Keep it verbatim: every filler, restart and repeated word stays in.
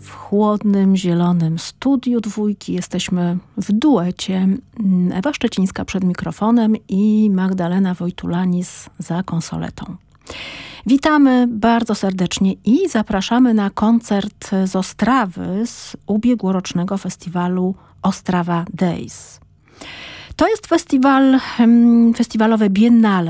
w chłodnym, zielonym studiu Dwójki. Jesteśmy w duecie. Ewa Szczecińska przed mikrofonem i Magdalena Wojtulanis za konsoletą. Witamy bardzo serdecznie i zapraszamy na koncert z Ostrawy, z ubiegłorocznego festiwalu Ostrawa Days. To jest festiwal, festiwalowe biennale